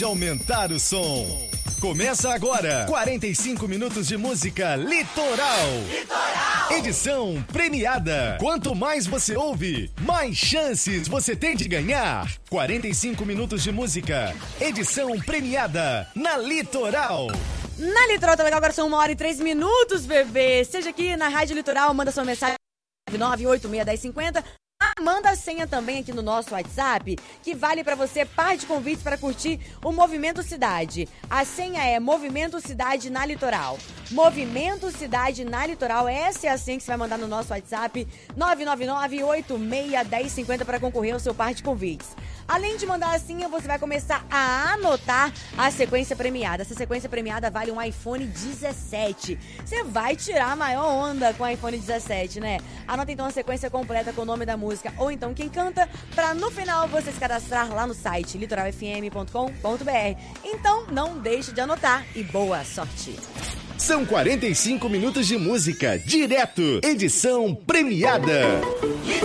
Aumentar o som. Começa agora, 45 minutos de música Litoral. Edição premiada. Quanto mais você ouve, mais chances você tem de ganhar. 45 minutos de música, edição premiada na Litoral. Na Litoral tá legal, agora são 1h03, bebê. Seja aqui na Rádio Litoral, manda sua mensagem 9861050. Manda a senha também aqui no nosso WhatsApp, que vale pra você par de convites para curtir o Movimento Cidade. A senha é Movimento Cidade na Litoral. Movimento Cidade na Litoral, essa é a senha que você vai mandar no nosso WhatsApp 999-861050 para concorrer ao seu par de convites. Além de mandar a senha, você vai começar a anotar a sequência premiada. Essa sequência premiada vale um iPhone 17. Você vai tirar a maior onda com o iPhone 17, né? Anota então a sequência completa com o nome da música ou então quem canta, pra no final você se cadastrar lá no site litoralfm.com.br. Então não deixe de anotar e boa sorte! São 45 minutos de música direto, edição premiada.